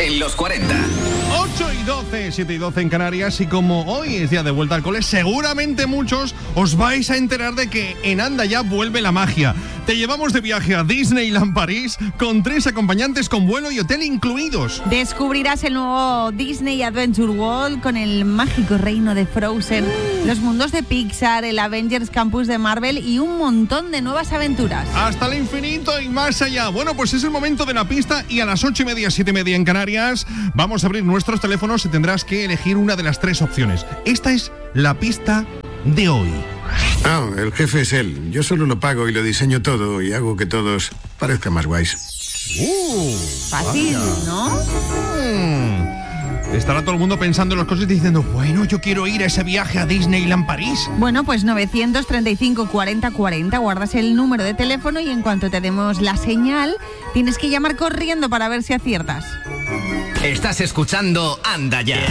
en los 40. 8:12, 7:12 en Canarias, y como hoy es día de vuelta al cole, seguramente muchos os vais a enterar de que en Anda Ya vuelve la magia. Te llevamos de viaje a Disneyland París con 3 acompañantes con vuelo y hotel incluidos. Descubrirás el nuevo Disney Adventure World con el mágico reino de Frozen, los mundos de Pixar, el Avengers Campus de Marvel y un montón de nuevas aventuras. Hasta el infinito y más allá. Bueno, pues es el momento de la pista y a las 8:30, 7:30 en Canarias vamos a abrir nuestros teléfonos y tendrás que elegir una de las 3 opciones. Esta es la pista de hoy. Ah, el jefe es él. Yo solo lo pago y lo diseño todo y hago que todos parezcan más guays. Fácil, ¿no? Estará todo el mundo pensando en las cosas y diciendo, bueno, yo quiero ir a ese viaje a Disneyland París. Bueno, pues 935 40 40, guardas el número de teléfono y en cuanto te demos la señal, tienes que llamar corriendo para ver si aciertas. Estás escuchando Anda Ya.